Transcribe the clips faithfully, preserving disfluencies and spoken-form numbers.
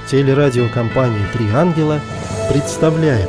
Телерадиокомпания «Три ангела» представляет.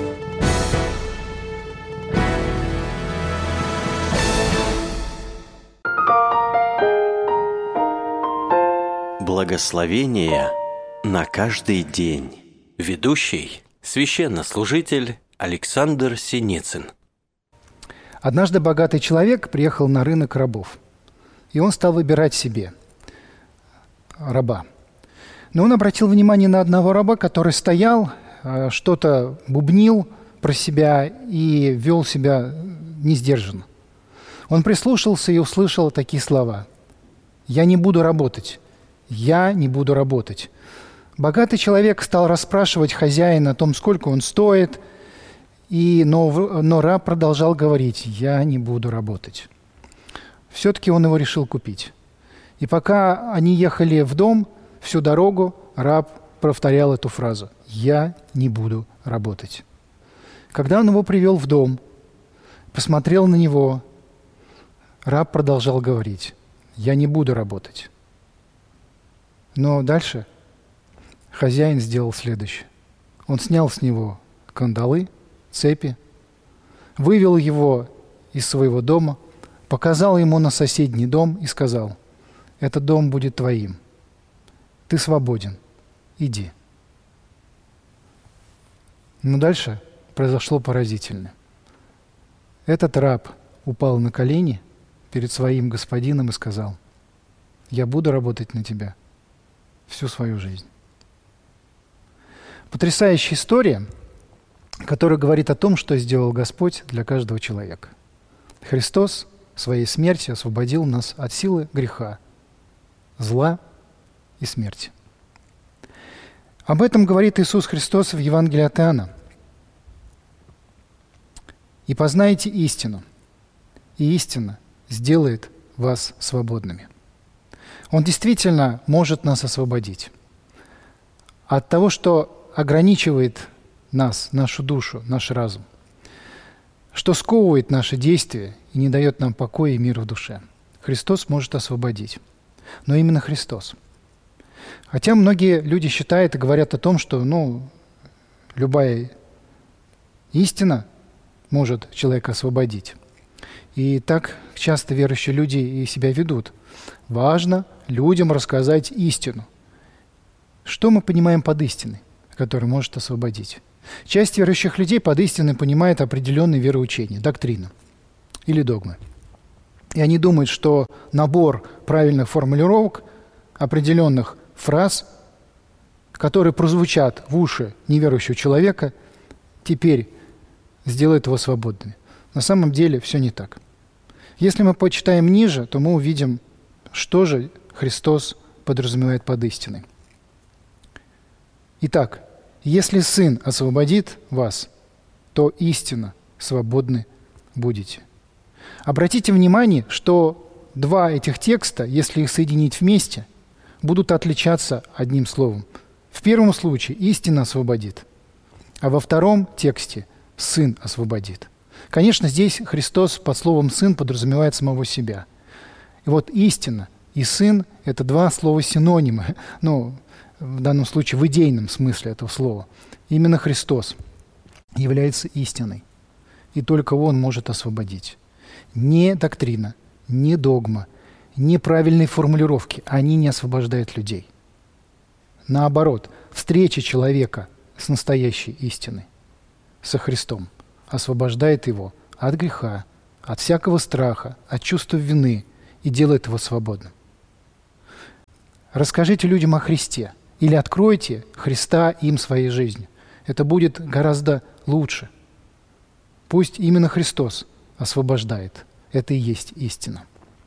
Благословение на каждый день. Ведущий – священнослужитель Александр Синицын. Однажды богатый человек приехал на рынок рабов, и он стал выбирать себе раба. Но он обратил внимание на одного раба, который стоял, что-то бубнил про себя и вел себя несдержанно. Он прислушался и услышал такие слова: «Я не буду работать, я не буду работать». Богатый человек стал расспрашивать хозяина о том, сколько он стоит, и, но, но раб продолжал говорить: «Я не буду работать». Все-таки он его решил купить. И пока они ехали в дом, всю дорогу раб повторял эту фразу: «Я не буду работать». Когда он его привел в дом, посмотрел на него, раб продолжал говорить: «Я не буду работать». Но дальше хозяин сделал следующее. Он снял с него кандалы, цепи, вывел его из своего дома, показал ему на соседний дом и сказал: «Этот дом будет твоим. Ты свободен. Иди». Но дальше произошло поразительное. Этот раб упал на колени перед своим господином и сказал: «Я буду работать на тебя всю свою жизнь». Потрясающая история, которая говорит о том, что сделал Господь для каждого человека. Христос своей смертью освободил нас от силы греха, зла и смерти. Об этом говорит Иисус Христос в Евангелии от Иоанна. «И познаете истину, и истина сделает вас свободными». Он действительно может нас освободить от того, что ограничивает нас, нашу душу, наш разум, что сковывает наши действия и не дает нам покоя и мира в душе. Христос может освободить. Но именно Христос. Хотя многие люди считают и говорят о том, что ну, любая истина может человека освободить. И так часто верующие люди и себя ведут. Важно людям рассказать истину. Что мы понимаем под истиной, которая может освободить? Часть верующих людей под истиной понимает определенные вероучения, доктрины или догмы. И они думают, что набор правильных формулировок, определенных фраз, которые прозвучат в уши неверующего человека, теперь сделает его свободным. На самом деле все не так. Если мы почитаем ниже, то мы увидим, что же Христос подразумевает под истиной. Итак, если Сын освободит вас, то истинно свободны будете. Обратите внимание, что два этих текста, если их соединить вместе, будут отличаться одним словом. В первом случае истина освободит, а во втором тексте Сын освободит. Конечно, здесь Христос под словом «сын» подразумевает самого себя. И вот истина и сын – это два слова синонима, ну, в данном случае в идейном смысле этого слова. Именно Христос является истиной, и только Он может освободить. Не доктрина, не догма, не правильные формулировки, они не освобождают людей. Наоборот, встреча человека с настоящей истиной, со Христом, освобождает его от греха, от всякого страха, от чувства вины и делает его свободным. Расскажите людям о Христе или откройте Христа им своей жизнью. Это будет гораздо лучше. Пусть именно Христос освобождает. Это и есть истина.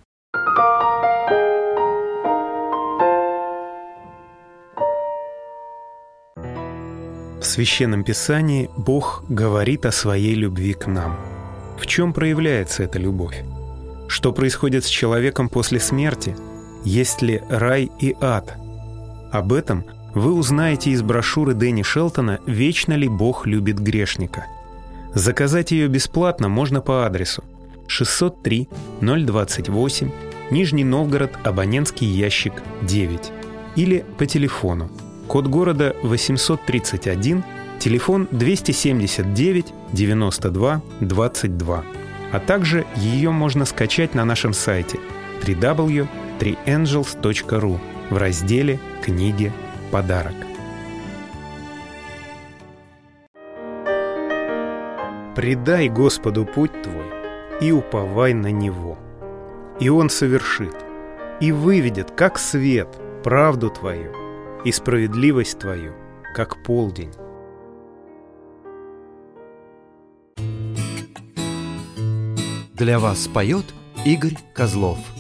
В Священном Писании Бог говорит о своей любви к нам. В чем проявляется эта любовь? Что происходит с человеком после смерти? Есть ли рай и ад? Об этом вы узнаете из брошюры Дэнни Шелтона «Вечно ли Бог любит грешника?». Заказать ее бесплатно можно по адресу шестьсот три ноль двадцать восемь, Нижний Новгород, абонентский ящик девять, или по телефону код города восемьсот тридцать один, телефон двести семьдесят девять девяносто два двадцать два. А также ее можно скачать на нашем сайте дабл ю дабл ю дабл ю точка три энджелс точка ру в разделе «Книги. Подарок». «Предай Господу путь твой и уповай на Него, и Он совершит, и выведет, как свет, правду твою и справедливость твою, как полдень». Для вас поет Игорь Козлов.